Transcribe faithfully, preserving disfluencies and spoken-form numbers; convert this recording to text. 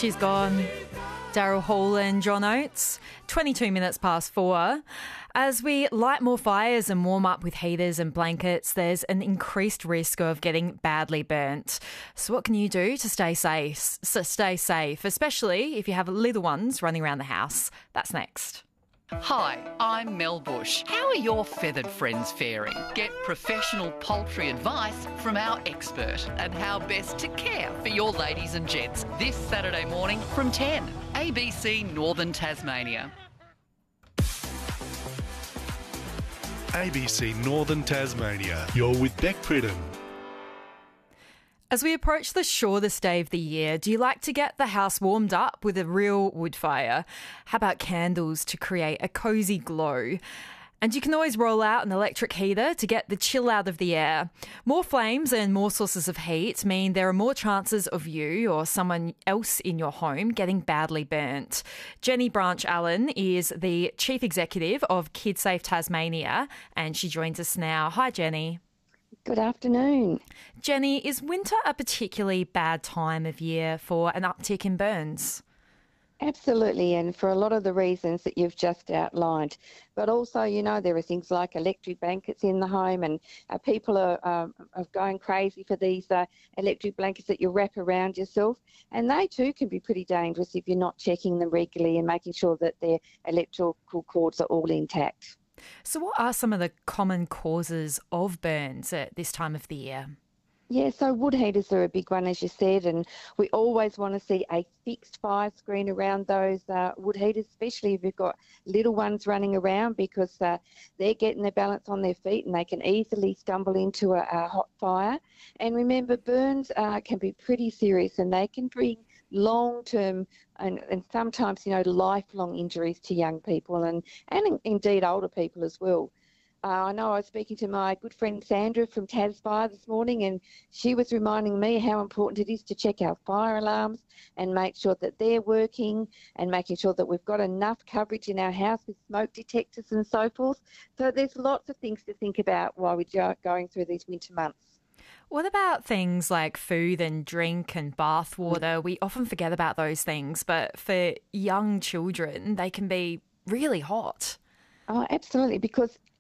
She's gone. Daryl Hall and John Oates. twenty-two minutes past four. As we light more fires and warm up with heaters and blankets, there's an increased risk of getting badly burnt. So what can you do to stay safe? So stay safe, especially if you have little ones running around the house. That's next. Hi, I'm Mel Bush. How are your feathered friends faring? Get professional poultry advice from our expert and how best to care for your ladies and gents this Saturday morning from ten. A B C Northern Tasmania. A B C Northern Tasmania. You're with Beck Pridham. As we approach the shortest day of the year, do you like to get the house warmed up with a real wood fire? How about candles to create a cosy glow? And you can always roll out an electric heater to get the chill out of the air. More flames and more sources of heat mean there are more chances of you or someone else in your home getting badly burnt. Jenny Branch Allen is the Chief Executive of KidSafe Tasmania, and she joins us now. Hi, Jenny. Good afternoon. Jenny, is winter a particularly bad time of year for an uptick in burns? Absolutely, and for a lot of the reasons that you've just outlined. But also, you know, there are things like electric blankets in the home, and uh, people are, um, are going crazy for these uh, electric blankets that you wrap around yourself. And they too can be pretty dangerous if you're not checking them regularly and making sure that their electrical cords are all intact. So what are some of the common causes of burns at this time of the year? Yeah, so wood heaters are a big one, as you said, and we always want to see a fixed fire screen around those uh, wood heaters, especially if you've got little ones running around, because uh, they're getting their balance on their feet and they can easily stumble into a, a hot fire. And remember, burns uh, can be pretty serious, and they can bring long-term and, and sometimes, you know, lifelong injuries to young people and, and indeed older people as well. Uh, I know I was speaking to my good friend Sandra from TasFire this morning, and she was reminding me how important it is to check our fire alarms and make sure that they're working, and making sure that we've got enough coverage in our house with smoke detectors and so forth. So there's lots of things to think about while we're going through these winter months. What about things like food and drink and bath water? We often forget about those things, but for young children, they can be really hot. Oh, absolutely, because